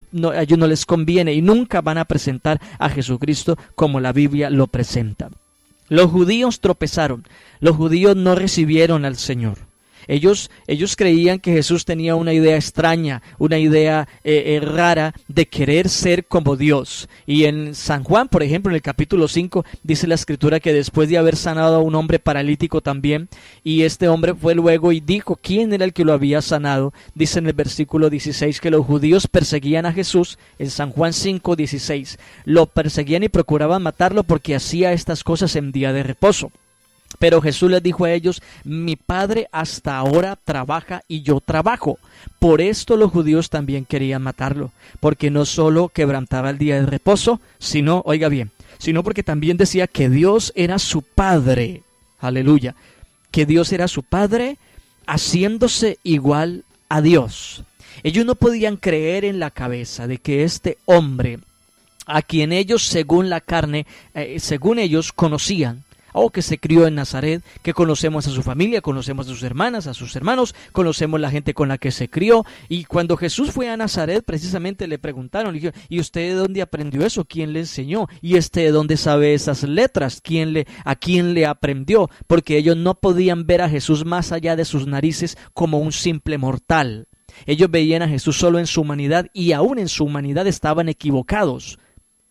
a ellos no les conviene y nunca van a presentar a Jesucristo como la Biblia lo presenta. Los judíos tropezaron, los judíos no recibieron al Señor. Ellos creían que Jesús tenía una idea extraña, una idea rara de querer ser como Dios. Y en San Juan, por ejemplo, en el capítulo 5, dice la Escritura que después de haber sanado a un hombre paralítico también, y este hombre fue luego y dijo quién era el que lo había sanado, dice en el versículo 16 que los judíos perseguían a Jesús, en San Juan 5, 16, lo perseguían y procuraban matarlo porque hacía estas cosas en día de reposo. Pero Jesús les dijo a ellos, mi Padre hasta ahora trabaja y yo trabajo. Por esto los judíos también querían matarlo, porque no solo quebrantaba el día de reposo, sino, oiga bien, sino porque también decía que Dios era su Padre. Aleluya. Que Dios era su Padre, haciéndose igual a Dios. Ellos no podían creer en la cabeza de que este hombre, a quien ellos según la carne, según ellos conocían, o que se crió en Nazaret, que conocemos a su familia, conocemos a sus hermanas, a sus hermanos, conocemos la gente con la que se crió. Y cuando Jesús fue a Nazaret, precisamente le preguntaron, le dijeron, ¿y usted de dónde aprendió eso? ¿Quién le enseñó? ¿Y de dónde sabe esas letras? ¿A quién le aprendió? Porque ellos no podían ver a Jesús más allá de sus narices como un simple mortal. Ellos veían a Jesús solo en su humanidad y aún en su humanidad estaban equivocados.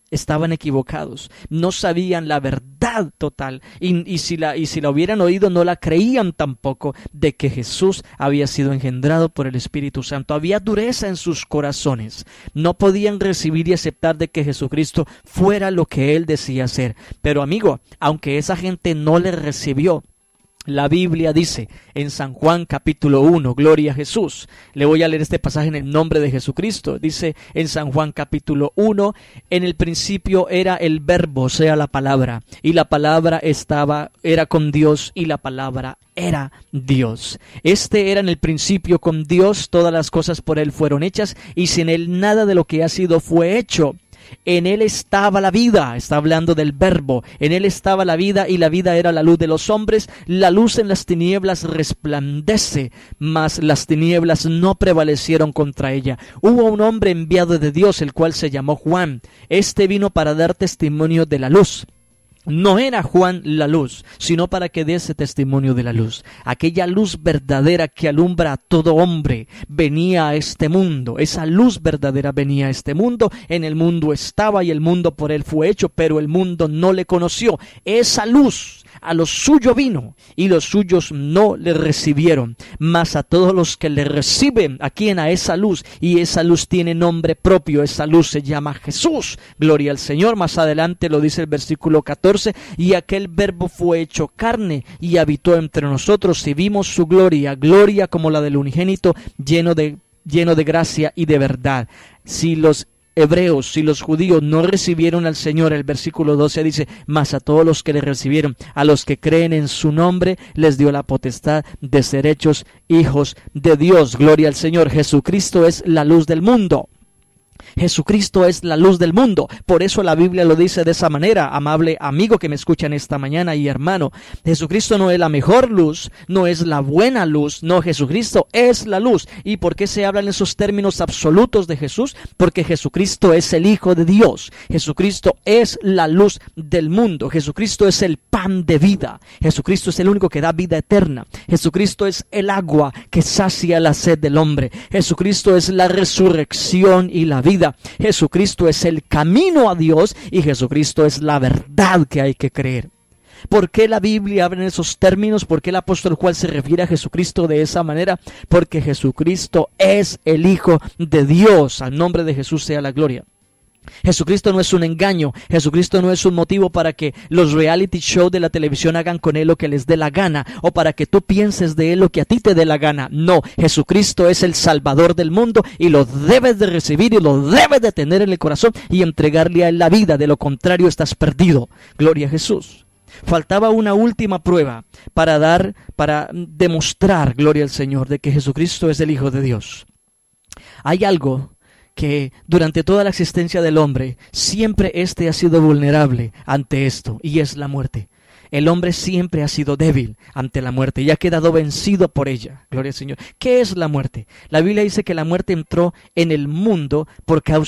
No sabían la verdad total y si la hubieran oído no la creían tampoco de que Jesús había sido engendrado por el Espíritu Santo. Había dureza en sus corazones, no podían recibir y aceptar de que Jesucristo fuera lo que Él decía ser. Pero amigo, aunque esa gente no le recibió, la Biblia dice en San Juan capítulo 1, gloria a Jesús. Le voy a leer este pasaje en el nombre de Jesucristo. Dice en San Juan capítulo 1, en el principio era el verbo, o sea la palabra, y la palabra era con Dios y la palabra era Dios. Este era en el principio con Dios, todas las cosas por Él fueron hechas y sin Él nada de lo que ha sido fue hecho. En Él estaba la vida, está hablando del verbo, en Él estaba la vida y la vida era la luz de los hombres, la luz en las tinieblas resplandece, mas las tinieblas no prevalecieron contra ella. Hubo un hombre enviado de Dios, el cual se llamó Juan, este vino para dar testimonio de la luz. No era Juan la luz, sino para que diese testimonio de la luz. Aquella luz verdadera que alumbra a todo hombre venía a este mundo. Esa luz verdadera venía a este mundo. En el mundo estaba y el mundo por él fue hecho, pero el mundo no le conoció. Esa luz a los suyos vino y los suyos no le recibieron. Mas a todos los que le reciben, ¿a quién? A esa luz. Y esa luz tiene nombre propio. Esa luz se llama Jesús. Gloria al Señor. Más adelante lo dice el versículo 14. Y aquel verbo fue hecho carne y habitó entre nosotros y vimos su gloria, gloria como la del unigénito, lleno de gracia y de verdad. Si los judíos no recibieron al Señor, el versículo 12 dice, mas a todos los que le recibieron, a los que creen en su nombre, les dio la potestad de ser hechos hijos de Dios. Gloria al Señor. Jesucristo es la luz del mundo. Jesucristo es la luz del mundo. Por eso la Biblia lo dice de esa manera, amable amigo que me escuchan esta mañana y hermano. Jesucristo no es la mejor luz, no es la buena luz, no, Jesucristo es la luz. ¿Y por qué se hablan esos términos absolutos de Jesús? Porque Jesucristo es el Hijo de Dios. Jesucristo es la luz del mundo. Jesucristo es el pan de vida. Jesucristo es el único que da vida eterna. Jesucristo es el agua que sacia la sed del hombre. Jesucristo es la resurrección y la vida. Jesucristo es el camino a Dios y Jesucristo es la verdad que hay que creer. ¿Por qué la Biblia habla en esos términos? ¿Por qué el apóstol Juan se refiere a Jesucristo de esa manera? Porque Jesucristo es el Hijo de Dios. Al nombre de Jesús sea la gloria. Jesucristo no es un engaño. Jesucristo no es un motivo para que los reality shows de la televisión hagan con Él lo que les dé la gana, o para que tú pienses de Él lo que a ti te dé la gana. No, Jesucristo es el Salvador del mundo y lo debes de recibir y lo debes de tener en el corazón y entregarle a Él la vida. De lo contrario estás perdido. Gloria a Jesús. Faltaba una última prueba para demostrar, gloria al Señor, de que Jesucristo es el Hijo de Dios. Hay algo que durante toda la existencia del hombre, siempre ha sido vulnerable ante esto, y es la muerte. El hombre siempre ha sido débil ante la muerte y ha quedado vencido por ella. Gloria al Señor. ¿Qué es la muerte? La Biblia dice que la muerte entró en el mundo por causa